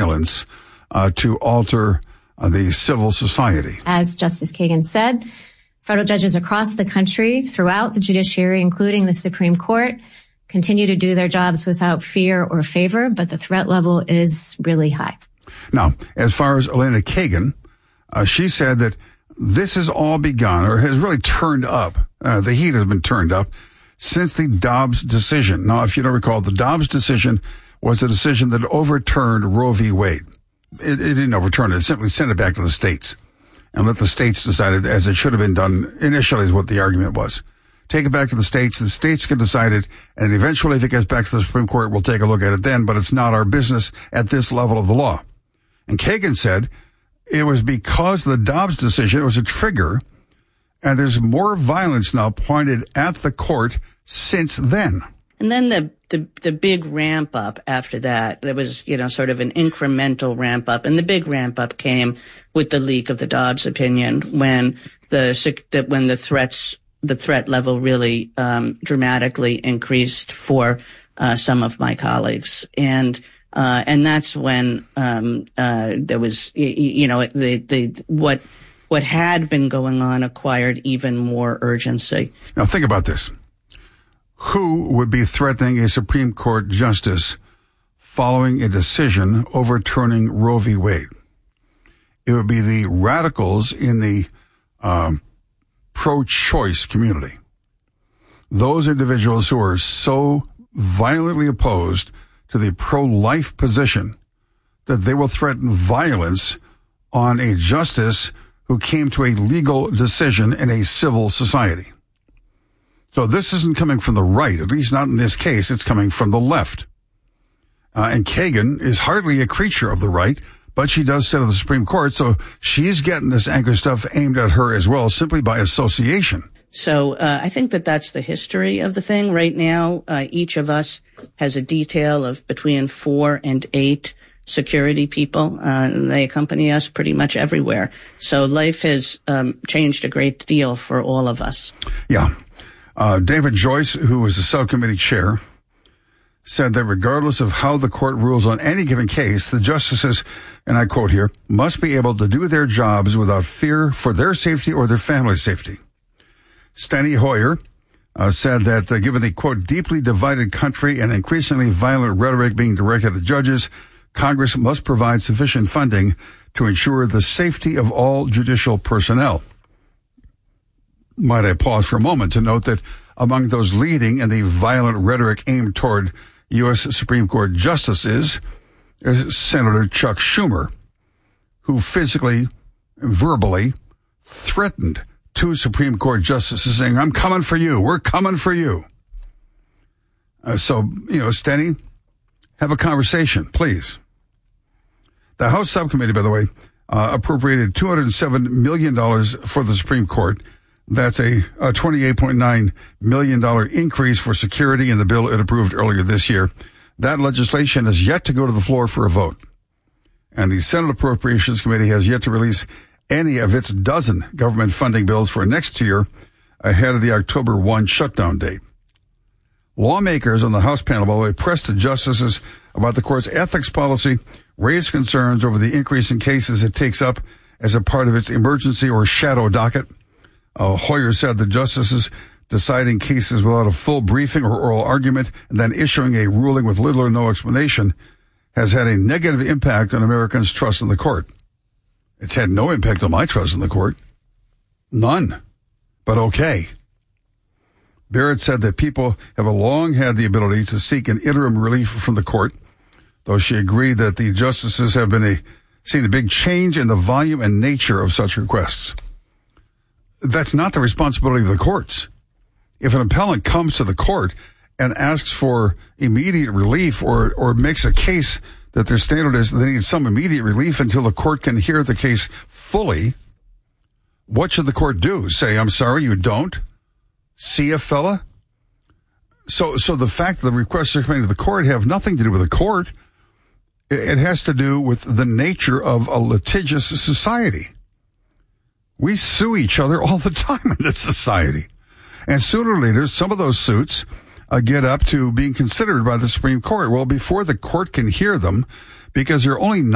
violence to alter the civil society. As Justice Kagan said, federal judges across the country, throughout the judiciary, including the Supreme Court, continue to do their jobs without fear or favor, but the threat level is really high. Now, as far as Elena Kagan, she said that this has all begun, or has really turned up. The heat has been turned up since the Dobbs decision. Now, if you don't recall, the Dobbs decision was a decision that overturned Roe v. Wade. It didn't overturn it. It simply sent it back to the states and let the states decide it as it should have been done initially, is what the argument was. Take it back to the states can decide it, and eventually if it gets back to the Supreme Court, we'll take a look at it then, but it's not our business at this level of the law. And Kagan said it was because of the Dobbs decision, it was a trigger, and there's more violence now pointed at the court since then. And then the big ramp up after that, there was, sort of an incremental ramp up. And the big ramp up came with the leak of the Dobbs opinion when the threat level really dramatically increased for some of my colleagues. And that's when there was, what had been going on acquired even more urgency. Now think about this. Who would be threatening a Supreme Court justice following a decision overturning Roe v. Wade? It would be the radicals in the pro-choice community. Those individuals who are so violently opposed to the pro-life position that they will threaten violence on a justice who came to a legal decision in a civil society. So this isn't coming from the right, at least not in this case. It's coming from the left. And Kagan is hardly a creature of the right, but she does sit on the Supreme Court, so she's getting this angry stuff aimed at her as well, simply by association. So I think that's the history of the thing. Right now, each of us has a detail of between 4 and 8 security people. They accompany us pretty much everywhere. So life has changed a great deal for all of us. Yeah. David Joyce, who was the subcommittee chair, said that regardless of how the court rules on any given case, the justices, and I quote here, must be able to do their jobs without fear for their safety or their family's safety. Steny Hoyer said that given the, quote, deeply divided country and increasingly violent rhetoric being directed at judges, Congress must provide sufficient funding to ensure the safety of all judicial personnel. Might I pause for a moment to note that among those leading in the violent rhetoric aimed toward U.S. Supreme Court justices is Senator Chuck Schumer, who physically, verbally threatened 2 Supreme Court justices saying, I'm coming for you. We're coming for you. So, Steny, have a conversation, please. The House subcommittee, by the way, appropriated $207 million for the Supreme Court. That's a $28.9 million increase for security in the bill it approved earlier this year. That legislation is yet to go to the floor for a vote. And the Senate Appropriations Committee has yet to release any of its dozen government funding bills for next year ahead of the October 1 shutdown date. Lawmakers on the House panel, by the way, pressed the justices about the court's ethics policy, raised concerns over the increase in cases it takes up as a part of its emergency or shadow docket. Hoyer said the justices deciding cases without a full briefing or oral argument and then issuing a ruling with little or no explanation has had a negative impact on Americans' trust in the court. It's had no impact on my trust in the court. None. But okay. Barrett said that people have long had the ability to seek an interim relief from the court, though she agreed that the justices have seen a big change in the volume and nature of such requests. That's not the responsibility of the courts. If an appellant comes to the court and asks for immediate relief or makes a case that their standard is they need some immediate relief until the court can hear the case fully, what should the court do? Say, I'm sorry, you don't? See a fella? So the fact that the requests are coming to the court have nothing to do with the court. It has to do with the nature of a litigious society. We sue each other all the time in this society. And sooner or later, some of those suits get up to being considered by the Supreme Court. Well, before the court can hear them, because there are only